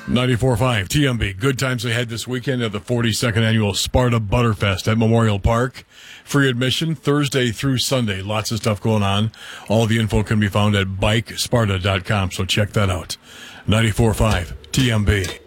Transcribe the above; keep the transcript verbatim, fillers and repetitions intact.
ninety-four point five T M B. Good times ahead this weekend at the forty-second annual Sparta Butterfest at Memorial Park. Free admission Thursday through Sunday. Lots of stuff going on. All the info can be found at bike sparta dot com, so check that out. ninety-four point five T M B.